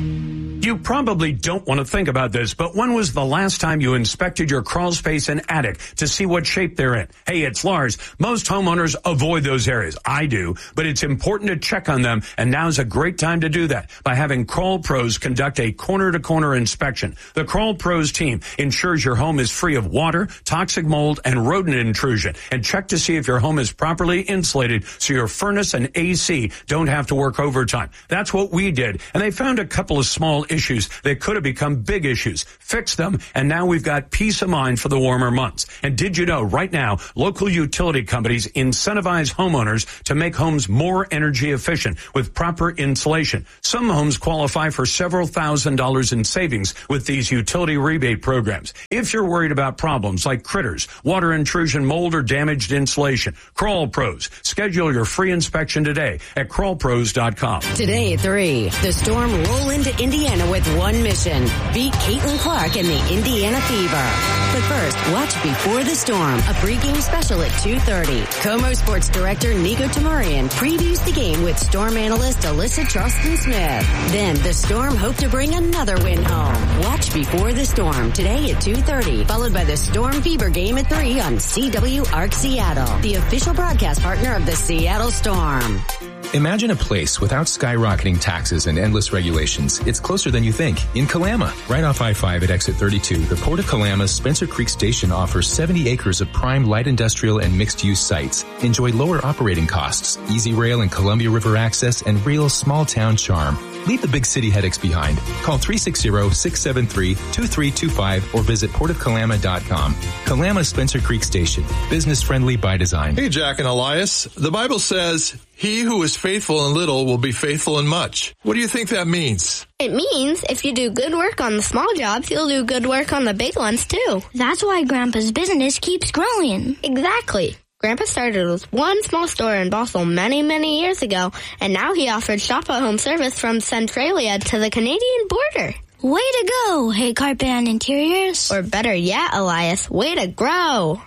You probably don't want to think about this, but when was the last time you inspected your crawl space and attic to see what shape they're in? Hey, it's Lars. Most homeowners avoid those areas. I do, but it's important to check on them, and now's a great time to do that by having Crawl Pros conduct a corner-to-corner inspection. The Crawl Pros team ensures your home is free of water, toxic mold, and rodent intrusion, and check to see if your home is properly insulated so your furnace and A C don't have to work overtime. That's what we did, and they found a couple of small issues that could have become big issues. Fix them, and now we've got peace of mind for the warmer months. And did you know right now, local utility companies incentivize homeowners to make homes more energy efficient with proper insulation. Some homes qualify for several thousand dollars in savings with these utility rebate programs. If you're worried about problems like critters, water intrusion, mold, or damaged insulation, Crawl Pros. Schedule your free inspection today at crawl pros dot com. Today at three, the Storm roll into Indiana with one mission. Beat Caitlin Clark and the Indiana Fever. But first, watch Before the Storm, a pregame special at two thirty. Como Sports Director Nico Tamarian previews the game with Storm analyst Alyssa Charleston-Smith. Then the Storm hope to bring another win home. Watch Before the Storm today at two thirty, followed by the Storm Fever game at three on C W Arc Seattle, the official broadcast partner of the Seattle Storm. Imagine a place without skyrocketing taxes and endless regulations. It's closer than you think. In Kalama, right off I five at exit thirty-two, the Port of Kalama's Spencer Creek Station offers seventy acres of prime light industrial and mixed-use sites. Enjoy lower operating costs, easy rail and Columbia River access, and real small-town charm. Leave the big city headaches behind. Call three six zero, six seven three, two three two five or visit port of kalama dot com. Kalama Spencer Creek Station. Business-friendly by design. Hey, Jack and Elias. The Bible says, "He who is faithful in little will be faithful in much." What do you think that means? It means if you do good work on the small jobs, you'll do good work on the big ones, too. That's why Grandpa's business keeps growing. Exactly. Grandpa started with one small store in Bothell many, many years ago, and now he offers shop-at-home service from Centralia to the Canadian border. Way to go, Hey Carpet and Interiors. Or better yet, Elias, way to grow.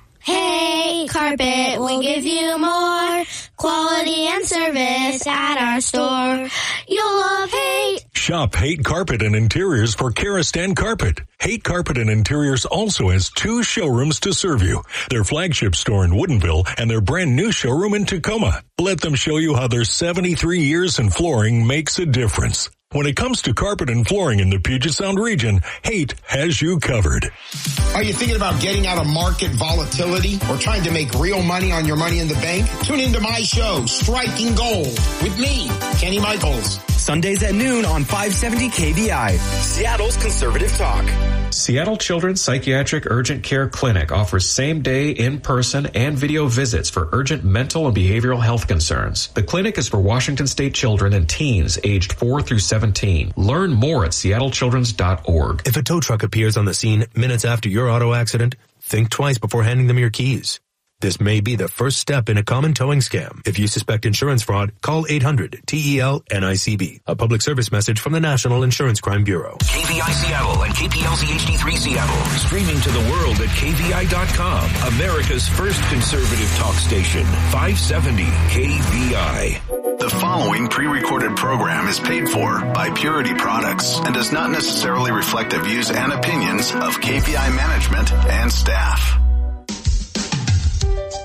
Hey Carpet, we give you more quality and service at our store. You'll love Haight. Shop Haight Carpet and Interiors for Karastan Carpet. Haight Carpet and Interiors also has two showrooms to serve you. Their flagship store in Woodinville and their brand new showroom in Tacoma. Let them show you how their seventy-three years in flooring makes a difference. When it comes to carpet and flooring in the Puget Sound region, Haight has you covered. Are you thinking about getting out of market volatility or trying to make real money on your money in the bank? Tune into my show, Striking Gold, with me, Kenny Michaels. Sundays at noon on five seventy K V I, Seattle's Conservative Talk. Seattle Children's Psychiatric Urgent Care Clinic offers same-day, in-person, and video visits for urgent mental and behavioral health concerns. The clinic is for Washington State children and teens aged four through seventeen. Learn more at seattle children's dot org. If a tow truck appears on the scene minutes after your auto accident, think twice before handing them your keys. This may be the first step in a common towing scam. If you suspect insurance fraud, call eight hundred T E L N I C B. A public service message from the National Insurance Crime Bureau. K V I Seattle and K P L Z H D three Seattle. Streaming to the world at K V I dot com. America's first conservative talk station. five seventy K V I. The following pre-recorded program is paid for by Purity Products and does not necessarily reflect the views and opinions of K V I management and staff. The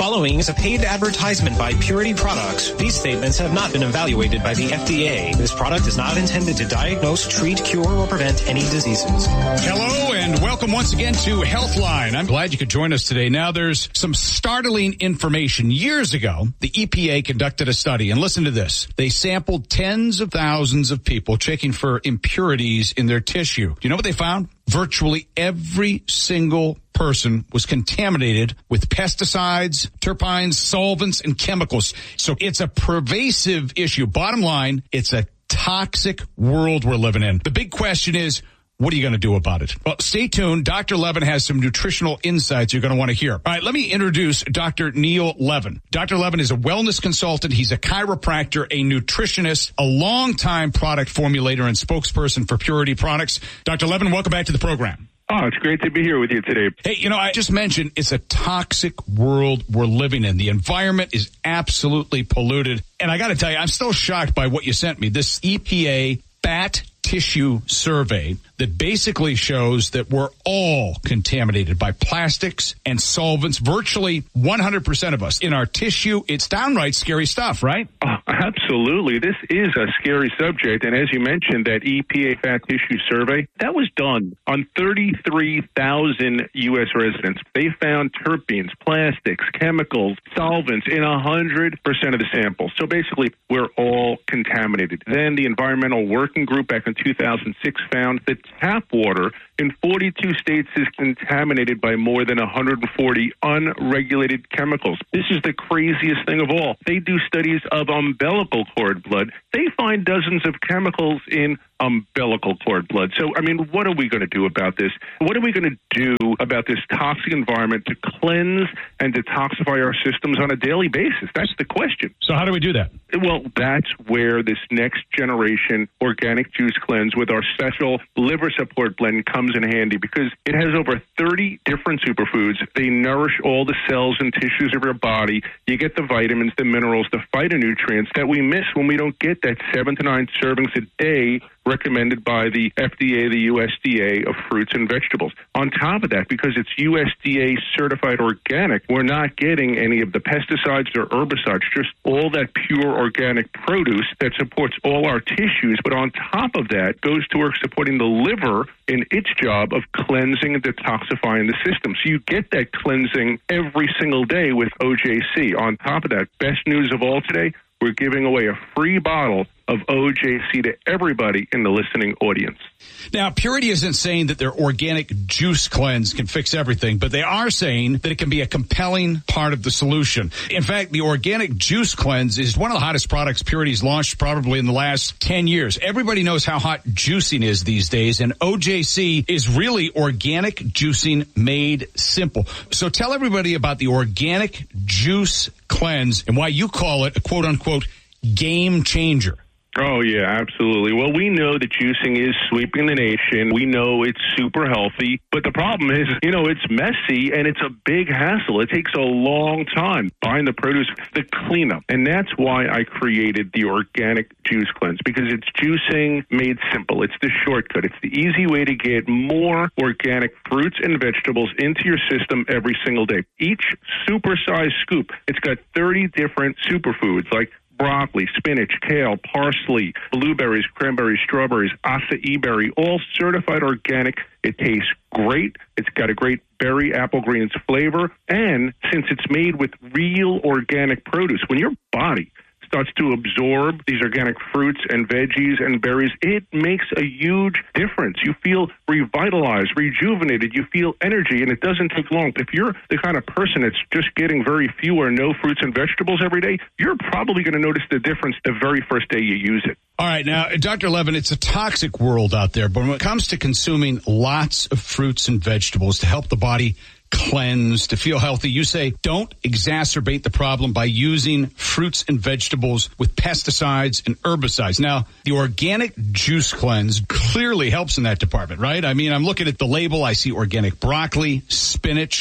following is a paid advertisement by Purity Products. These statements have not been evaluated by the F D A. This product is not intended to diagnose, treat, cure, or prevent any diseases. Hello and welcome once again to Healthline. I'm glad you could join us today. Now, there's some startling information. Years ago, the E P A conducted a study, and listen to this. They sampled tens of thousands of people checking for impurities in their tissue. Do you know what they found? Virtually every single person was contaminated with pesticides, terpenes, solvents, and chemicals. So it's a pervasive issue. Bottom line, it's a toxic world we're living in. The big question is, what are you going to do about it? Well, stay tuned. Doctor Levin has some nutritional insights you're going to want to hear. All right, let me introduce Doctor Neil Levin. Doctor Levin is a wellness consultant. He's a chiropractor, a nutritionist, a longtime product formulator, and spokesperson for Purity Products. Doctor Levin, welcome back to the program. Oh, it's great to be here with you today. Hey, you know, I just mentioned it's a toxic world we're living in. The environment is absolutely polluted. And I got to tell you, I'm still shocked by what you sent me. This E P A fat tissue survey that basically shows that we're all contaminated by plastics and solvents, virtually one hundred percent of us in our tissue. It's downright scary stuff, right? Oh, absolutely. This is a scary subject. And as you mentioned, that E P A fat tissue survey, that was done on thirty-three thousand U S residents. They found terpenes, plastics, chemicals, solvents in one hundred percent of the samples. So basically, we're all contaminated. Then the Environmental Working Group back in two thousand six found that tap water in forty-two states is contaminated by more than one hundred forty unregulated chemicals. This is the craziest thing of all. They do studies of umbilical cord blood. They find dozens of chemicals in umbilical cord blood. So, I mean, what are we going to do about this? What are we going to do about this toxic environment to cleanse and detoxify our systems on a daily basis? That's the question. So how do we do that? Well, that's where this next generation organic juice cleanse with our special liver support blend comes in handy, because it has over thirty different superfoods. They nourish all the cells and tissues of your body. You get the vitamins, the minerals, the phytonutrients that we miss when we don't get that seven to nine servings a day recommended by the F D A, the U S D A of fruits and vegetables. On top of that, because it's U S D A certified organic, we're not getting any of the pesticides or herbicides, just all that pure organic produce that supports all our tissues. But on top of that, goes to work supporting the liver in its job of cleansing and detoxifying the system. So you get that cleansing every single day with O J C. On top of that, best news of all today, we're giving away a free bottle of O J C to everybody in the listening audience. Now, Purity isn't saying that their organic juice cleanse can fix everything, but they are saying that it can be a compelling part of the solution. In fact, the organic juice cleanse is one of the hottest products Purity's launched probably in the last ten years. Everybody knows how hot juicing is these days, and O J C is really organic juicing made simple. So tell everybody about the organic juice cleanse and why you call it a quote-unquote game changer. Oh, yeah, absolutely. Well, we know that juicing is sweeping the nation. We know it's super healthy. But the problem is, you know, it's messy and it's a big hassle. It takes a long time buying the produce, the cleanup. And that's why I created the organic juice cleanse, because it's juicing made simple. It's the shortcut. It's the easy way to get more organic fruits and vegetables into your system every single day. Each supersized scoop, it's got thirty different superfoods like broccoli, spinach, kale, parsley, blueberries, cranberries, strawberries, acai berry, all certified organic. It tastes great. It's got a great berry apple greens flavor. And since it's made with real organic produce, when your body starts to absorb these organic fruits and veggies and berries, it makes a huge difference. You feel revitalized, rejuvenated. You feel energy, and it doesn't take long. If you're the kind of person that's just getting very few or no fruits and vegetables every day, you're probably going to notice the difference the very first day you use it. All right. Now, Doctor Levin, it's a toxic world out there, but when it comes to consuming lots of fruits and vegetables to help the body cleanse, to feel healthy, you say don't exacerbate the problem by using fruits and vegetables with pesticides and herbicides. Now, the organic juice cleanse clearly helps in that department, right? I mean, I'm looking at the label. I see organic broccoli, spinach,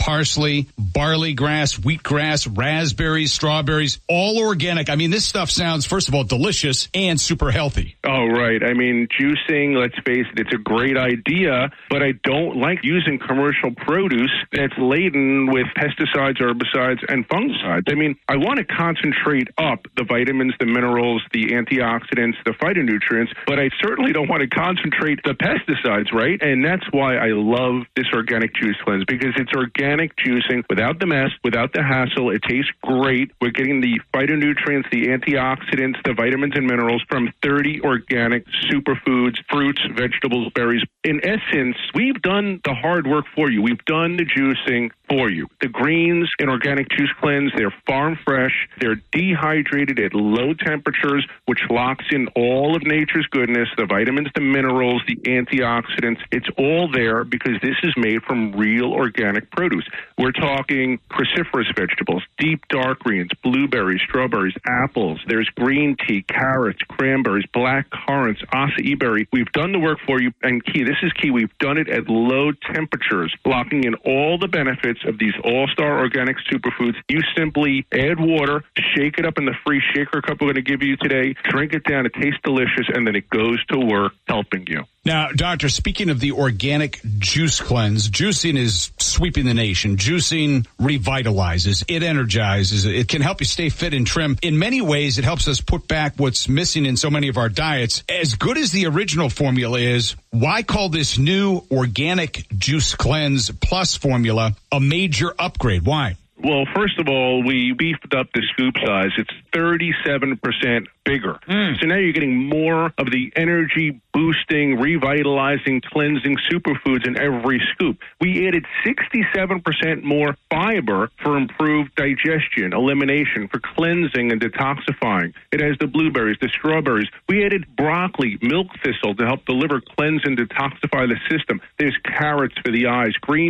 parsley, barley grass, wheatgrass, raspberries, strawberries, all organic. I mean, this stuff sounds, first of all, delicious and super healthy. Oh, right. I mean, juicing, let's face it, it's a great idea, but I don't like using commercial produce that's laden with pesticides, herbicides, and fungicides. I mean, I want to concentrate up the vitamins, the minerals, the antioxidants, the phytonutrients, but I certainly don't want to concentrate the pesticides, right? And that's why I love this organic juice cleanse, because it's organic juicing without the mess, without the hassle. It tastes great. We're getting the phytonutrients, the antioxidants, the vitamins and minerals from thirty organic superfoods, fruits, vegetables, berries. In essence, we've done the hard work for you. We've done the juicing for you. The greens in Organic Juice Cleanse, they're farm fresh. They're dehydrated at low temperatures, which locks in all of nature's goodness, the vitamins, the minerals, the antioxidants. It's all there because this is made from real organic produce. We're talking cruciferous vegetables, deep dark greens, blueberries, strawberries, apples. There's green tea, carrots, cranberries, black currants, acai berry. We've done the work for you, and key, this is key, we've done it at low temperatures, locking in all the benefits of these all-star organic superfoods. You simply add water, shake it up in the free shaker cup we're going to give you today, drink it down, it tastes delicious, and then it goes to work helping you. Now, Doctor, speaking of the Organic Juice Cleanse, juicing is sweeping the nation. Juicing revitalizes, it energizes, it can help you stay fit and trim. In many ways, it helps us put back what's missing in so many of our diets. As good as the original formula is, why call this new Organic Juice Cleanse Plus formula a major upgrade? Why? Well, first of all, we beefed up the scoop size. It's thirty-seven percent bigger. Mm. So now you're getting more of the energy-boosting, revitalizing, cleansing superfoods in every scoop. We added sixty-seven percent more fiber for improved digestion, elimination, for cleansing and detoxifying. It has the blueberries, the strawberries. We added broccoli, milk thistle to help the liver cleanse and detoxify the system. There's carrots for the eyes, green